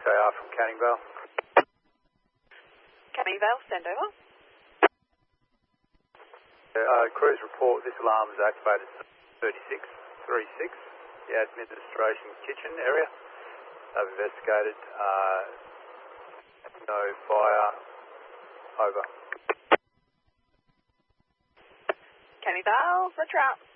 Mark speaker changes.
Speaker 1: XAR from Canning Vale.
Speaker 2: Canning Vale, send over.
Speaker 1: Cruise report, this alarm is activated 3636, the administration kitchen area. They've investigated, no fire, over.
Speaker 2: Canning Vale, for trap.